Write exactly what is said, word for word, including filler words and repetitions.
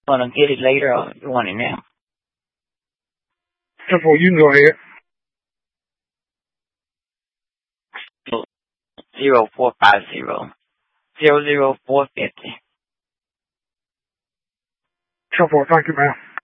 Want to get it later or you want it now? Simple, you can go ahead. Zero four five zero zero zero four fifty. Simple, thank you, ma'am.